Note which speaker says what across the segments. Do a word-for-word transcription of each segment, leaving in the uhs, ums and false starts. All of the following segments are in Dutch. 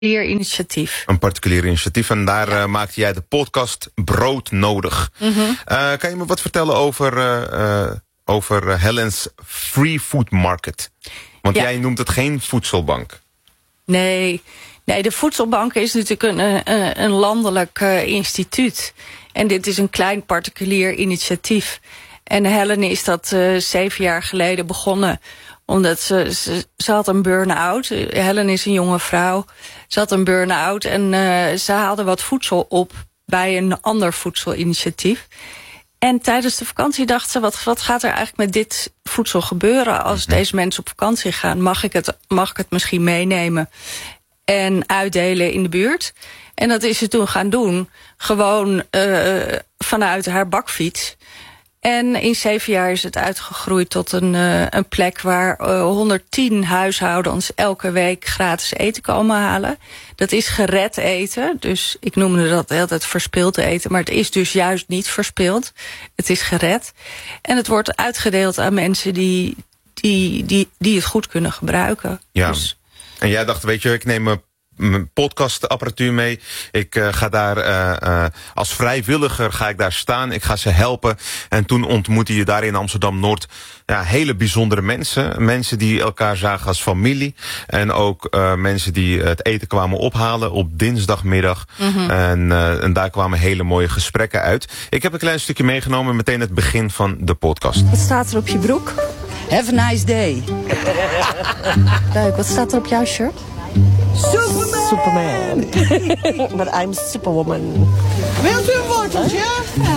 Speaker 1: particulier initiatief.
Speaker 2: Een particulier initiatief. En daar ja. uh, maakte jij de podcast Brood Nodig. Mm-hmm. Uh, kan je me wat vertellen over, uh, uh, over Helen's Free Food Market? Want ja. jij noemt het geen voedselbank.
Speaker 1: Nee, nee, de voedselbank is natuurlijk een, een, een landelijk uh, instituut. En dit is een klein particulier initiatief. En Helen is dat uh, zeven jaar geleden begonnen. Omdat ze, ze, ze had een burn-out. Helen is een jonge vrouw. Ze had een burn-out en uh, ze haalde wat voedsel op bij een ander voedselinitiatief. En tijdens de vakantie dacht ze, wat, wat gaat er eigenlijk met dit voedsel gebeuren? Als deze mensen op vakantie gaan, mag ik het, mag ik het misschien meenemen en uitdelen in de buurt? En dat is ze toen gaan doen. Gewoon uh, vanuit haar bakfiets. En in zeven jaar is het uitgegroeid tot een, uh, een plek waar uh, honderdtien huishoudens elke week gratis eten komen halen. Dat is gered eten, dus ik noemde dat de hele tijd verspild eten, maar het is dus juist niet verspild. Het is gered. En het wordt uitgedeeld aan mensen die, die, die, die het goed kunnen gebruiken.
Speaker 2: Ja.
Speaker 1: Dus.
Speaker 2: En jij dacht, weet je, ik neem mijn mijn podcastapparatuur mee. Ik uh, ga daar uh, uh, als vrijwilliger ga ik daar staan. Ik ga ze helpen. En toen ontmoette je daar in Amsterdam-Noord ja, hele bijzondere mensen. Mensen die elkaar zagen als familie. En ook uh, mensen die het eten kwamen ophalen op dinsdagmiddag. Mm-hmm. En, uh, en daar kwamen hele mooie gesprekken uit. Ik heb een klein stukje meegenomen, meteen het begin van de podcast.
Speaker 1: Wat staat er op je broek?
Speaker 3: Have a nice day.
Speaker 1: Leuk, wat staat er op jouw shirt?
Speaker 3: Superman! Superman. But I'm Superwoman.
Speaker 4: Wilt u een worteltje? Ja.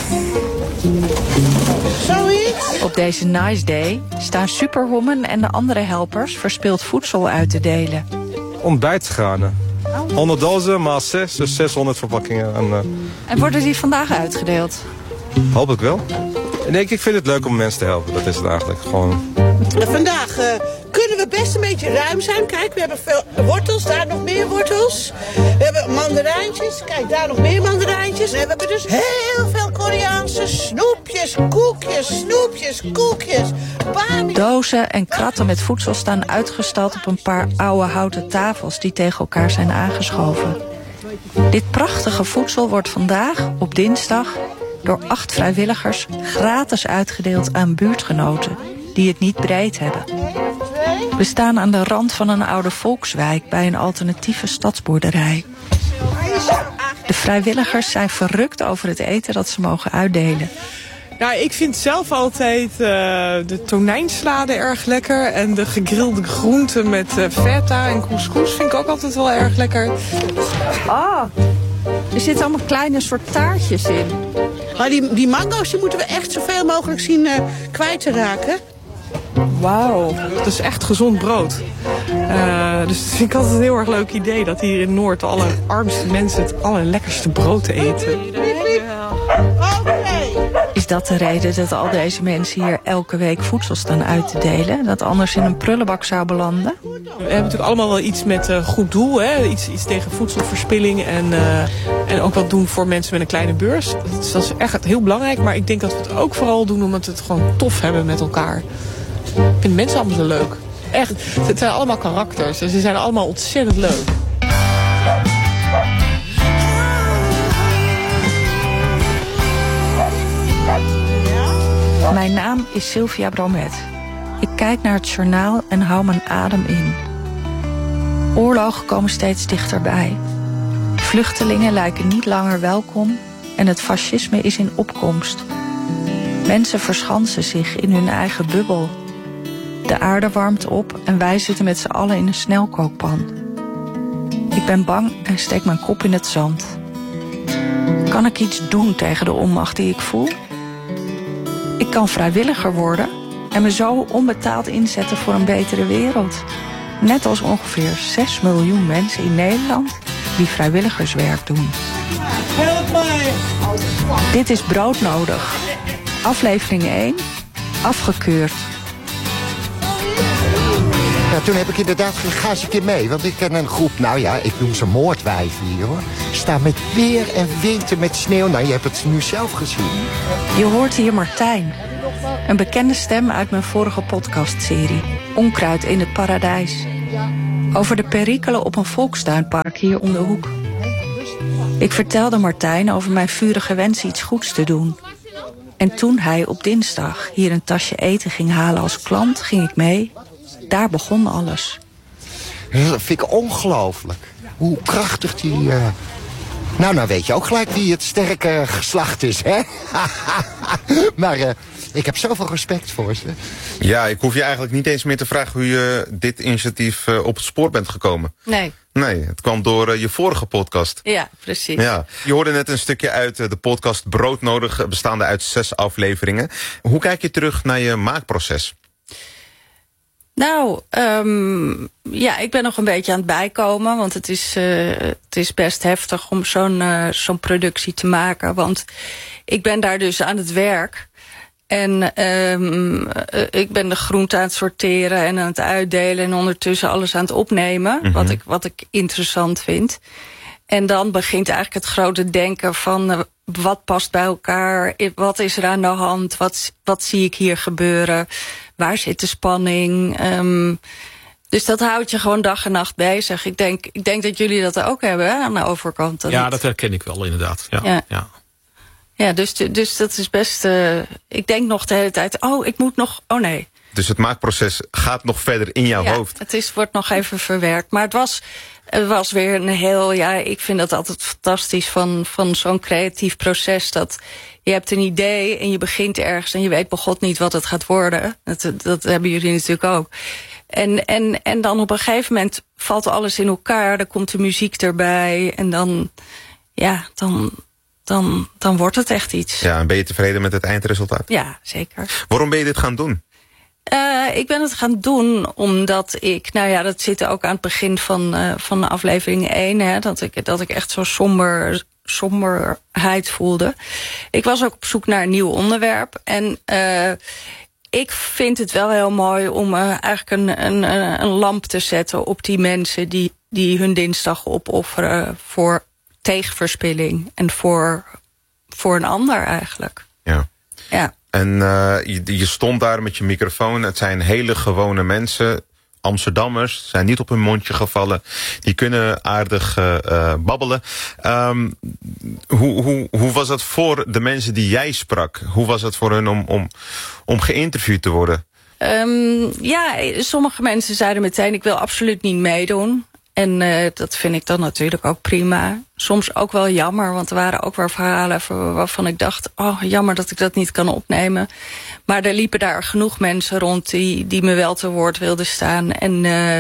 Speaker 4: Zoiets?
Speaker 1: Op deze nice day staan Superwoman en de andere helpers verspild voedsel uit te delen.
Speaker 5: Ontbijtgranen. honderd dozen maal zes, dus zeshonderd verpakkingen. En, uh...
Speaker 1: en worden die vandaag uitgedeeld?
Speaker 5: Hoop ik wel. Nee, ik vind het leuk om mensen te helpen. Dat is het eigenlijk gewoon.
Speaker 4: Vandaag uh, kunnen we best een beetje ruim zijn. Kijk, we hebben veel wortels, daar nog meer wortels. We hebben mandarijntjes, kijk, daar nog meer mandarijntjes. En we hebben dus heel veel Koreaanse snoepjes, koekjes, snoepjes, koekjes. Bami.
Speaker 1: Dozen en kratten met voedsel staan uitgestald op een paar oude houten tafels die tegen elkaar zijn aangeschoven. Dit prachtige voedsel wordt vandaag, op dinsdag, door acht vrijwilligers gratis uitgedeeld aan buurtgenoten die het niet breed hebben. We staan aan de rand van een oude volkswijk bij een alternatieve stadsboerderij. De vrijwilligers zijn verrukt over het eten dat ze mogen uitdelen.
Speaker 6: Ja, ik vind zelf altijd uh, de tonijnsalade erg lekker. En de gegrilde groenten met uh, feta en couscous vind ik ook altijd wel erg lekker.
Speaker 1: Ah, er zitten allemaal kleine soort taartjes in.
Speaker 4: Maar die, die mango's die moeten we echt zoveel mogelijk zien uh, kwijt te raken.
Speaker 6: Wauw. Dat is echt gezond brood. Uh, dus dat vind ik altijd een heel erg leuk idee. Dat hier in Noord de allerarmste mensen het allerlekkerste brood eten.
Speaker 1: Is dat de reden dat al deze mensen hier elke week voedsel staan uit te delen? Dat anders in een prullenbak zou belanden?
Speaker 6: We hebben natuurlijk allemaal wel iets met uh, goed doel. Hè? Iets, iets tegen voedselverspilling. En, uh, en ook wat doen voor mensen met een kleine beurs. Dat is, dat is echt heel belangrijk. Maar ik denk dat we het ook vooral doen omdat we het gewoon tof hebben met elkaar. Ik vind mensen allemaal zo leuk. Echt, het zijn allemaal karakters. En ze zijn allemaal ontzettend leuk.
Speaker 1: Mijn naam is Sylvia Bromet. Ik kijk naar het journaal en hou mijn adem in. Oorlogen komen steeds dichterbij. Vluchtelingen lijken niet langer welkom en het fascisme is in opkomst. Mensen verschansen zich in hun eigen bubbel. De aarde warmt op en wij zitten met z'n allen in een snelkookpan. Ik ben bang en steek mijn kop in het zand. Kan ik iets doen tegen de onmacht die ik voel? Ik kan vrijwilliger worden en me zo onbetaald inzetten voor een betere wereld. Net als ongeveer zes miljoen mensen in Nederland die vrijwilligerswerk doen.
Speaker 4: Help mij!
Speaker 1: Dit is Brood Nodig. Aflevering één, afgekeurd.
Speaker 7: Ja, toen heb ik inderdaad gezegd, ga eens een keer mee. Want ik ken een groep, nou ja, ik noem ze moordwijven hier hoor. Staan met weer en winter met sneeuw. Nou, je hebt het nu zelf gezien.
Speaker 1: Je hoort hier Martijn. Een bekende stem uit mijn vorige podcastserie. Onkruid in het paradijs. Over de perikelen op een volkstuinpark hier om de hoek. Ik vertelde Martijn over mijn vurige wens iets goeds te doen. En toen hij op dinsdag hier een tasje eten ging halen als klant, ging ik mee. Daar begon alles.
Speaker 7: Dat vind ik ongelooflijk. Hoe krachtig die... Uh... Nou, nou weet je ook gelijk wie het sterke geslacht is, hè? Maar uh, ik heb zoveel respect voor ze.
Speaker 2: Ja, ik hoef je eigenlijk niet eens meer te vragen hoe je dit initiatief uh, op het spoor bent gekomen.
Speaker 1: Nee.
Speaker 2: Nee, het kwam door uh, je vorige podcast.
Speaker 1: Ja, precies.
Speaker 2: Ja. Je hoorde net een stukje uit uh, de podcast Broodnodig, bestaande uit zes afleveringen. Hoe kijk je terug naar je maakproces?
Speaker 1: Nou, um, ja, ik ben nog een beetje aan het bijkomen. Want het is, uh, het is best heftig om zo'n uh, zo'n productie te maken. Want ik ben daar dus aan het werk. En um, uh, ik ben de groenten aan het sorteren en aan het uitdelen. En ondertussen alles aan het opnemen. Mm-hmm. Wat ik, wat ik interessant vind. En dan begint eigenlijk het grote denken van... Uh, wat past bij elkaar? Wat is er aan de hand? Wat, wat zie ik hier gebeuren? Waar zit de spanning? Um, dus dat houdt je gewoon dag en nacht bezig. Ik denk, ik denk dat jullie dat ook hebben, hè, aan de overkant. Dat
Speaker 8: ja,
Speaker 1: het...
Speaker 8: dat herken ik wel, inderdaad. Ja,
Speaker 1: ja.
Speaker 8: ja.
Speaker 1: ja dus, dus dat is best... Uh, ik denk nog de hele tijd, oh, ik moet nog... Oh nee.
Speaker 2: Dus het maakproces gaat nog verder in jouw
Speaker 1: ja,
Speaker 2: hoofd?
Speaker 1: het is, wordt nog even verwerkt. Maar het was... Het was weer een heel, ja, ik vind dat altijd fantastisch van, van zo'n creatief proces. Dat je hebt een idee en je begint ergens en je weet bij God niet wat het gaat worden. Dat, dat hebben jullie natuurlijk ook. En, en, en dan op een gegeven moment valt alles in elkaar. Dan komt de muziek erbij en dan, ja, dan, dan, dan wordt het echt iets.
Speaker 2: Ja, en ben je tevreden met het eindresultaat?
Speaker 1: Ja, zeker.
Speaker 2: Waarom ben je dit gaan doen?
Speaker 1: Uh, ik ben het gaan doen omdat ik, nou ja, dat zit ook aan het begin van, uh, van aflevering één, hè, dat ik, dat ik echt zo somber, somberheid voelde. Ik was ook op zoek naar een nieuw onderwerp en uh, ik vind het wel heel mooi om uh, eigenlijk een, een, een lamp te zetten op die mensen die, die hun dinsdag opofferen voor tegenverspilling en voor, voor een ander eigenlijk.
Speaker 2: Ja.
Speaker 1: Ja.
Speaker 2: En uh, je, je stond daar met je microfoon. Het zijn hele gewone mensen. Amsterdammers, zijn niet op hun mondje gevallen. Die kunnen aardig uh, uh, babbelen. Um, hoe, hoe, hoe was dat voor de mensen die jij sprak? Hoe was het voor hun om, om, om geïnterviewd te worden?
Speaker 1: Um, ja, sommige mensen zeiden meteen, ik wil absoluut niet meedoen. En uh, dat vind ik dan natuurlijk ook prima. Soms ook wel jammer, want er waren ook wel verhalen waarvan ik dacht... oh, jammer dat ik dat niet kan opnemen. Maar er liepen daar genoeg mensen rond die, die me wel te woord wilden staan. En uh,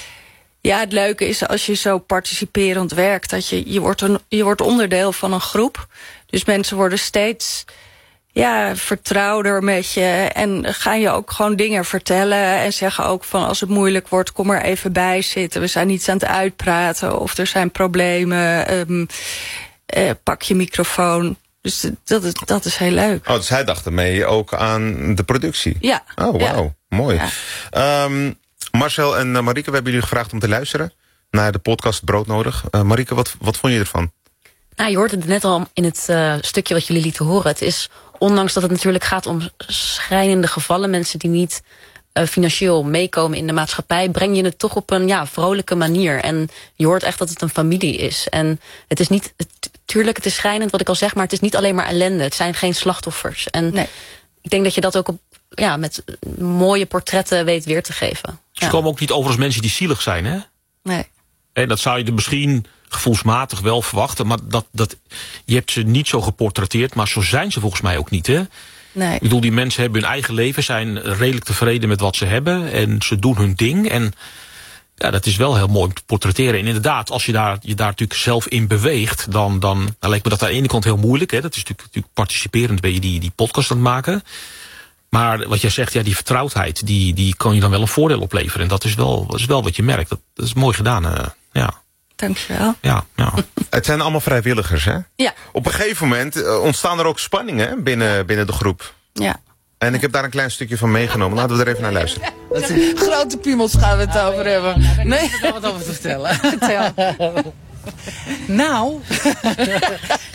Speaker 1: ja, het leuke is als je zo participerend werkt... dat je, je, wordt een, je wordt onderdeel van een groep. Dus mensen worden steeds... ja, vertrouwder met je en gaan je ook gewoon dingen vertellen en zeggen ook van als het moeilijk wordt, kom er even bij zitten. We zijn iets aan het uitpraten of er zijn problemen, um, uh, pak je microfoon. Dus dat is, dat is heel leuk.
Speaker 2: Oh, dus hij dacht ermee ook aan de productie?
Speaker 1: Ja.
Speaker 2: Oh, wauw,
Speaker 1: ja.
Speaker 2: mooi.
Speaker 1: Ja.
Speaker 2: Um, Marcel en Marieke, we hebben jullie gevraagd om te luisteren naar de podcast Broodnodig. Uh, Marieke, wat, wat vond je ervan?
Speaker 9: Nou, je hoort het net al in het uh, stukje wat jullie lieten horen. Het is, ondanks dat het natuurlijk gaat om schrijnende gevallen, mensen die niet uh, financieel meekomen in de maatschappij, breng je het toch op een ja, vrolijke manier. En je hoort echt dat het een familie is. En het is niet, het, tuurlijk, het is schrijnend wat ik al zeg, maar het is niet alleen maar ellende. Het zijn geen slachtoffers. En nee. Ik denk dat je dat ook op, ja, met mooie portretten weet weer te geven.
Speaker 8: Ze
Speaker 9: ja.
Speaker 8: komen ook niet over als mensen die zielig zijn, hè?
Speaker 1: Nee.
Speaker 8: En dat zou je er misschien gevoelsmatig wel verwachten, maar dat, dat, je hebt ze niet zo geportretteerd, maar zo zijn ze volgens mij ook niet, hè?
Speaker 1: Nee.
Speaker 8: Ik bedoel, die mensen hebben hun eigen leven, zijn redelijk tevreden met wat ze hebben en ze doen hun ding. En ja, dat is wel heel mooi om te portretteren. En inderdaad, als je daar, je daar natuurlijk zelf in beweegt, dan, dan, dan lijkt me dat aan de ene kant heel moeilijk, hè? Dat is natuurlijk, natuurlijk participerend, ben je die, die podcast aan het maken. Maar wat jij zegt, ja, die vertrouwdheid, die, die kan je dan wel een voordeel opleveren. En dat is wel, dat is wel wat je merkt. Dat, dat is mooi gedaan, uh, ja.
Speaker 1: Dankjewel.
Speaker 8: Ja, ja.
Speaker 2: Het zijn allemaal vrijwilligers, hè?
Speaker 1: Ja.
Speaker 2: Op een gegeven moment uh, ontstaan er ook spanningen binnen, binnen de groep.
Speaker 1: Ja.
Speaker 2: En ik heb daar een klein stukje van meegenomen. Laten we er even naar luisteren.
Speaker 3: Grote piemels gaan we het over hebben. Nee, ik heb wat over te vertellen. Vertel. Nou,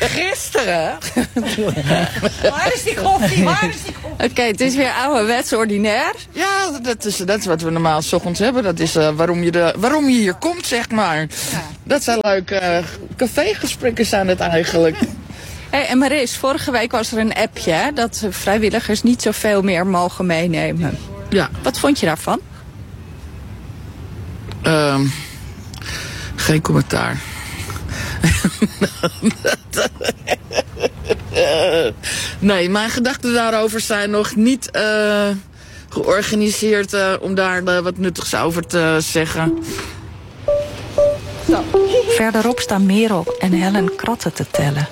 Speaker 3: Gisteren.
Speaker 1: Waar is die koffie? Waar is die koffie? Oké, okay, het is weer ouderwets ordinair.
Speaker 3: Ja, dat is, dat is wat we normaal 's ochtends hebben. Dat is uh, waarom, je de, waarom je hier komt, zeg maar. Ja. Dat zijn leuke uh, cafégesprekken zijn het eigenlijk.
Speaker 1: Hey, en Maris, vorige week was er een appje hè, dat vrijwilligers niet zoveel meer mogen meenemen.
Speaker 3: Ja.
Speaker 1: Wat vond je daarvan?
Speaker 3: Uh, geen commentaar. Nee, mijn gedachten daarover zijn nog niet uh, georganiseerd uh, om daar uh, wat nuttigs over te zeggen.
Speaker 1: Zo. Verderop staan Merel en Helen kratten te tellen.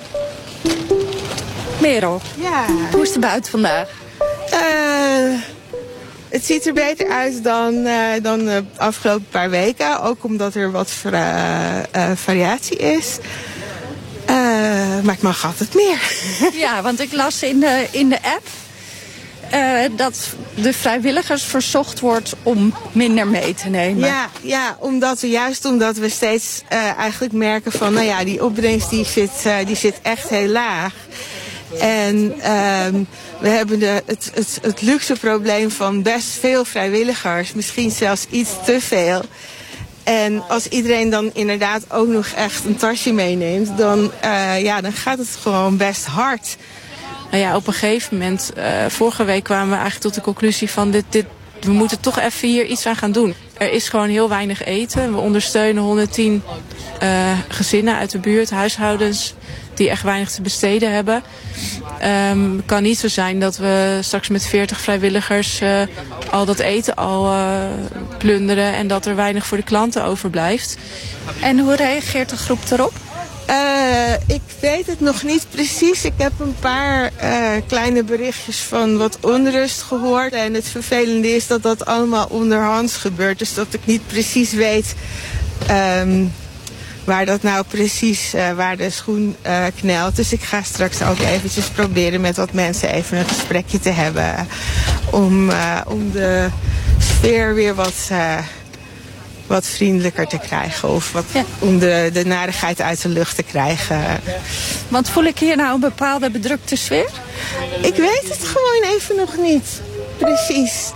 Speaker 1: Merel,
Speaker 10: ja.
Speaker 1: Hoe is het buiten vandaag?
Speaker 10: Uh, het ziet er beter uit dan, uh, dan de afgelopen paar weken. Ook omdat er wat vra- uh, variatie is. Uh, maar ik mag altijd meer.
Speaker 1: Ja, want ik las in de, in de app uh, dat de vrijwilligers verzocht wordt om minder mee te nemen.
Speaker 10: Ja, ja omdat we, juist omdat we steeds uh, eigenlijk merken van, nou ja, die opbrengst die zit, uh, die zit echt heel laag. En um, we hebben de, het, het, het luxe probleem van best veel vrijwilligers. Misschien zelfs iets te veel. En als iedereen dan inderdaad ook nog echt een tasje meeneemt, dan, uh, ja, dan gaat het gewoon best hard.
Speaker 6: Nou ja, op een gegeven moment, uh, vorige week kwamen we eigenlijk tot de conclusie van dit, dit, we moeten toch even hier iets aan gaan doen. Er is gewoon heel weinig eten. We ondersteunen honderdtien uh, gezinnen uit de buurt, huishoudens die echt weinig te besteden hebben. Um, het kan niet zo zijn dat we straks met veertig vrijwilligers uh, al dat eten al uh, plunderen en dat er weinig voor de klanten overblijft.
Speaker 1: En hoe reageert de groep erop?
Speaker 10: Uh, ik weet het nog niet precies. Ik heb een paar uh, kleine berichtjes van wat onrust gehoord. En het vervelende is dat dat allemaal onderhands gebeurt. Dus dat ik niet precies weet um, waar dat nou precies, uh, waar de schoen uh, knelt. Dus ik ga straks ook eventjes proberen met wat mensen even een gesprekje te hebben. Om, uh, om de sfeer weer wat... Uh, wat vriendelijker te krijgen. Of wat, ja. om de, de narigheid uit de lucht te krijgen.
Speaker 1: Want voel ik hier nou een bepaalde bedrukte sfeer?
Speaker 10: Ik weet het gewoon even nog niet. Precies.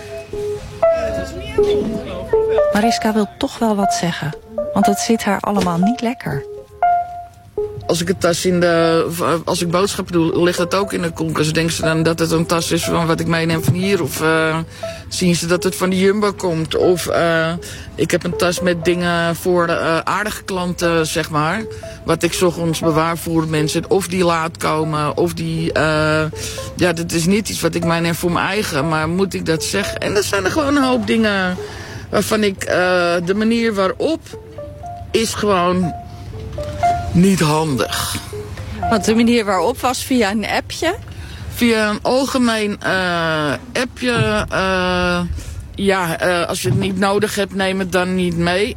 Speaker 1: Mariska wil toch wel wat zeggen. Want het zit haar allemaal niet lekker.
Speaker 3: Als ik het tas in de, als ik boodschappen doe, ligt het ook in de koelkast. Denken ze dan dat het een tas is van wat ik meeneem van hier? Of uh, zien ze dat het van de Jumbo komt? Of uh, ik heb een tas met dingen voor uh, aardige klanten, zeg maar. Wat ik 's ochtends bewaar voor mensen. Of die laat komen, of die... Uh, ja, dat is niet iets wat ik meeneem voor mijn eigen. Maar moet ik dat zeggen? En dat zijn er gewoon een hoop dingen waarvan ik... Uh, de manier waarop is gewoon... niet handig.
Speaker 1: Want de manier waarop was via een appje?
Speaker 3: Via een algemeen uh, appje. Uh, ja, uh, als je het niet nodig hebt, neem het dan niet mee.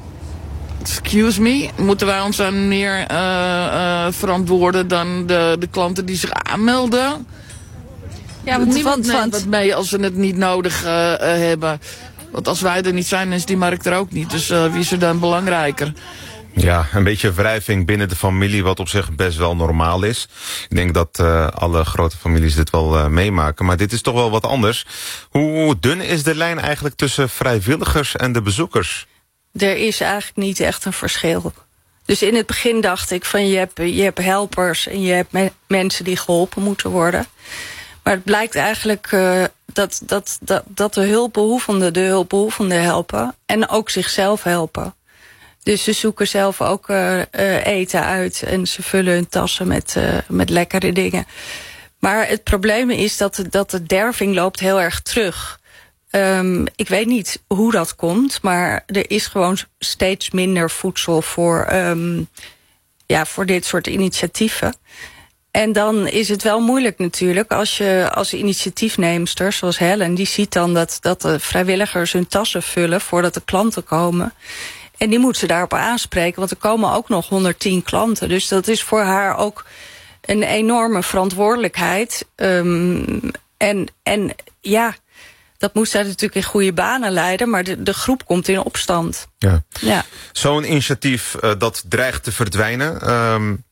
Speaker 3: Excuse me. Moeten wij ons dan meer uh, uh, verantwoorden dan de, de klanten die zich aanmelden?
Speaker 1: Ja, want
Speaker 3: niemand
Speaker 1: want,
Speaker 3: neemt
Speaker 1: want...
Speaker 3: wat mee als ze het niet nodig uh, uh, hebben. Want als wij er niet zijn, is die markt er ook niet. Dus uh, wie is er dan belangrijker?
Speaker 2: Ja, een beetje wrijving binnen de familie, wat op zich best wel normaal is. Ik denk dat uh, alle grote families dit wel uh, meemaken. Maar dit is toch wel wat anders. Hoe dun is de lijn eigenlijk tussen vrijwilligers en de bezoekers?
Speaker 1: Er is eigenlijk niet echt een verschil. Dus in het begin dacht ik van je hebt, je hebt helpers en je hebt me- mensen die geholpen moeten worden. Maar het blijkt eigenlijk uh, dat, dat, dat, dat de hulpbehoevenden de hulpbehoevenden helpen. En ook zichzelf helpen. Dus ze zoeken zelf ook uh, uh, eten uit en ze vullen hun tassen met, uh, met lekkere dingen. Maar het probleem is dat de, dat de derving loopt heel erg terug. Um, ik weet niet hoe dat komt, maar er is gewoon steeds minder voedsel voor, um, ja, voor dit soort initiatieven. En dan is het wel moeilijk natuurlijk als je als initiatiefneemster, zoals Helen, die ziet dan dat, dat de vrijwilligers hun tassen vullen voordat de klanten komen. En die moet ze daarop aanspreken, want er komen ook nog honderdtien klanten. Dus dat is voor haar ook een enorme verantwoordelijkheid. Um, en, en ja, dat moet zij natuurlijk in goede banen leiden, maar de, de groep komt in opstand.
Speaker 2: Ja.
Speaker 1: Ja.
Speaker 2: Zo'n initiatief uh, dat dreigt te verdwijnen. Um,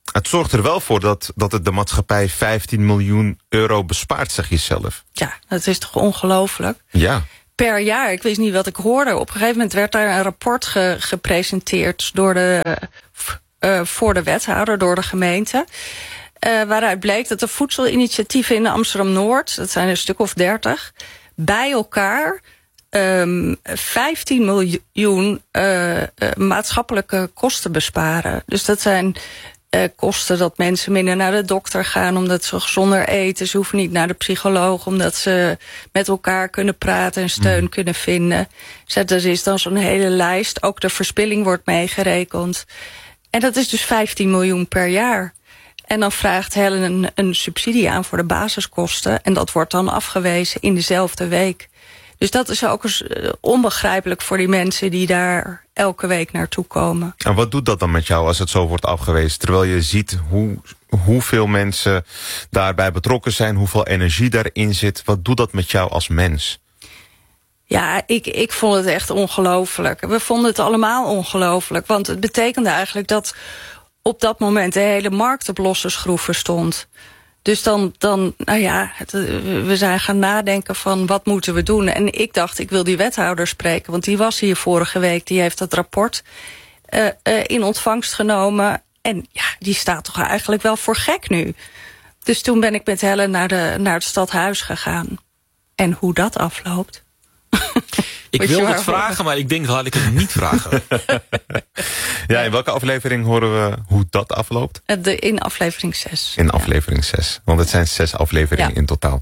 Speaker 2: Het zorgt er wel voor dat, dat het de maatschappij vijftien miljoen euro bespaart, zeg je zelf.
Speaker 1: Ja, dat is toch ongelooflijk?
Speaker 2: Ja.
Speaker 1: Per jaar, ik wist niet wat ik hoorde. Op een gegeven moment werd daar een rapport ge, gepresenteerd door de, uh, voor de wethouder, door de gemeente. Uh, waaruit bleek dat de voedselinitiatieven in Amsterdam-Noord, dat zijn een stuk of dertig, bij elkaar um, vijftien miljoen uh, uh, maatschappelijke kosten besparen. Dus dat zijn uh, kosten dat mensen minder naar de dokter gaan omdat ze gezonder eten. Ze hoeven niet naar de psycholoog omdat ze met elkaar kunnen praten en steun mm. kunnen vinden. Dus dat is dan zo'n hele lijst. Ook de verspilling wordt meegerekend. En dat is dus vijftien miljoen per jaar. En dan vraagt Helen een, een subsidie aan voor de basiskosten. En dat wordt dan afgewezen in dezelfde week. Dus dat is ook eens onbegrijpelijk voor die mensen die daar elke week naartoe komen.
Speaker 2: En wat doet dat dan met jou als het zo wordt afgewezen? Terwijl je ziet hoe, hoeveel mensen daarbij betrokken zijn, hoeveel energie daarin zit. Wat doet dat met jou als mens?
Speaker 1: Ja, ik, ik vond het echt ongelooflijk. We vonden het allemaal ongelooflijk. Want het betekende eigenlijk dat op dat moment de hele markt op losse schroeven stond. Dus dan, dan nou ja, het, we zijn gaan nadenken van wat moeten we doen. En ik dacht, ik wil die wethouder spreken. Want die was hier vorige week, die heeft dat rapport uh, uh, in ontvangst genomen. En ja, die staat toch eigenlijk wel voor gek nu. Dus toen ben ik met Helen naar, de, naar het stadhuis gegaan. En hoe dat afloopt.
Speaker 8: Ik wil het vragen, maar ik denk laat ik het niet vragen.
Speaker 2: Ja, in welke aflevering horen we hoe dat afloopt?
Speaker 1: De, in aflevering zes.
Speaker 2: In aflevering ja. zes, want het zijn zes afleveringen ja. in totaal.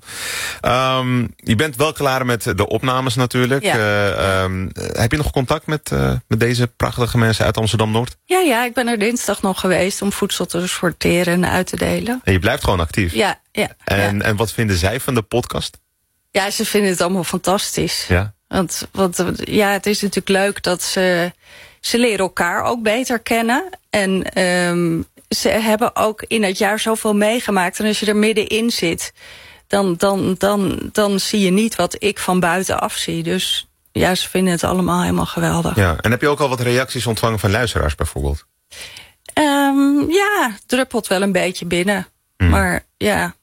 Speaker 2: Um, je bent wel klaar met de opnames natuurlijk. Ja. Uh, um, heb je nog contact met, uh, met deze prachtige mensen uit Amsterdam-Noord?
Speaker 1: Ja, ja, ik ben er dinsdag nog geweest om voedsel te sorteren en uit te delen.
Speaker 2: En je blijft gewoon actief?
Speaker 1: Ja. ja,
Speaker 2: en,
Speaker 1: ja.
Speaker 2: en wat vinden zij van de podcast?
Speaker 1: Ja, ze vinden het allemaal fantastisch.
Speaker 2: Ja.
Speaker 1: Want, want ja, het is natuurlijk leuk dat ze, ze leren elkaar ook beter kennen. En um, ze hebben ook in het jaar zoveel meegemaakt. En als je er middenin zit, dan, dan, dan, dan zie je niet wat ik van buitenaf zie. Dus ja, ze vinden het allemaal helemaal geweldig.
Speaker 2: Ja, en heb je ook al wat reacties ontvangen van luisteraars bijvoorbeeld?
Speaker 1: Um, ja, druppelt wel een beetje binnen. Mm. Maar ja,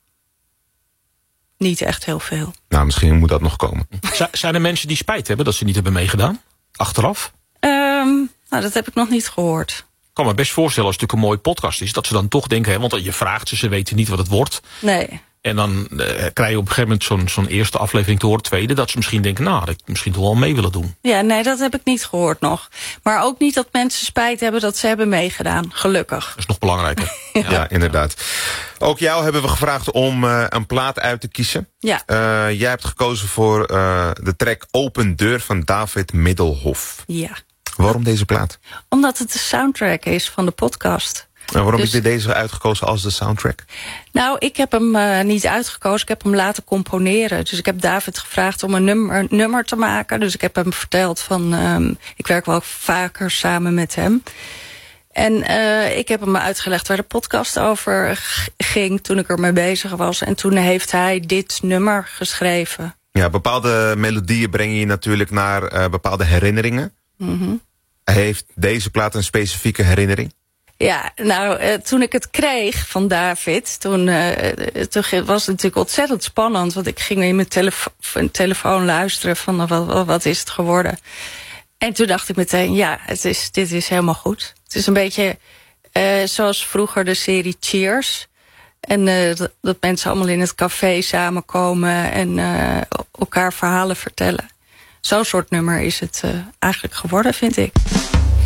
Speaker 1: niet echt heel veel.
Speaker 2: Nou, misschien moet dat nog komen.
Speaker 8: Zijn er mensen die spijt hebben dat ze niet hebben meegedaan? Achteraf?
Speaker 1: Um, nou, dat heb ik nog niet gehoord.
Speaker 8: Ik kan me best voorstellen als het natuurlijk een mooie podcast is, dat ze dan toch denken, hè, want je vraagt ze, ze weten niet wat het wordt.
Speaker 1: Nee.
Speaker 8: En dan uh, krijg je op een gegeven moment zo'n zo'n eerste aflevering te horen, tweede, dat ze misschien denken, nou, dat ik misschien toch wel mee willen doen.
Speaker 1: Ja, nee, dat heb ik niet gehoord nog. Maar ook niet dat mensen spijt hebben dat ze hebben meegedaan, gelukkig.
Speaker 8: Dat is nog belangrijker.
Speaker 2: ja. ja, inderdaad. Ook jou hebben we gevraagd om uh, een plaat uit te kiezen.
Speaker 1: Ja.
Speaker 2: Uh, jij hebt gekozen voor uh, de track Open Deur van David Middelhoff.
Speaker 1: Ja.
Speaker 2: Waarom deze plaat?
Speaker 1: Omdat het de soundtrack is van de podcast.
Speaker 2: En waarom
Speaker 1: dus,
Speaker 2: heb je deze uitgekozen als de soundtrack?
Speaker 1: Nou, ik heb hem uh, niet uitgekozen. Ik heb hem laten componeren. Dus ik heb David gevraagd om een nummer, nummer te maken. Dus ik heb hem verteld van, um, ik werk wel vaker samen met hem. En uh, ik heb hem uitgelegd waar de podcast over ging toen ik ermee bezig was. En toen heeft hij dit nummer geschreven. Ja,
Speaker 2: bepaalde melodieën brengen je natuurlijk naar uh, bepaalde herinneringen.
Speaker 1: Mm-hmm.
Speaker 2: Heeft deze plaat een specifieke herinnering?
Speaker 1: Ja, nou, uh, toen ik het kreeg van David, toen, uh, toen was het natuurlijk ontzettend spannend. Want ik ging in mijn telefo- telefoon luisteren van uh, wat, wat is het geworden. En toen dacht ik meteen, ja, het is, dit is helemaal goed. Het is een beetje uh, zoals vroeger de serie Cheers. En uh, dat, dat mensen allemaal in het café samenkomen en uh, elkaar verhalen vertellen. Zo'n soort nummer is het uh, eigenlijk geworden, vind ik.